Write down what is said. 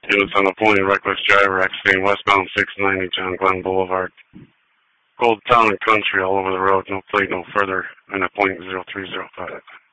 Units on the point, reckless driver exiting westbound 690 John Glenn Boulevard. Old Town and Country all over the road, no plate, no further, and a point 0305.